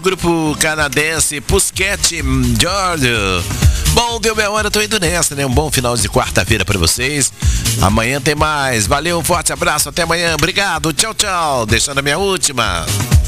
Grupo canadense Pusquete George. Bom, deu minha hora, tô indo nessa, né? Um bom final de quarta-feira pra vocês. Amanhã tem mais. Valeu, um forte abraço, até amanhã. Obrigado, tchau, tchau. Deixando a minha última.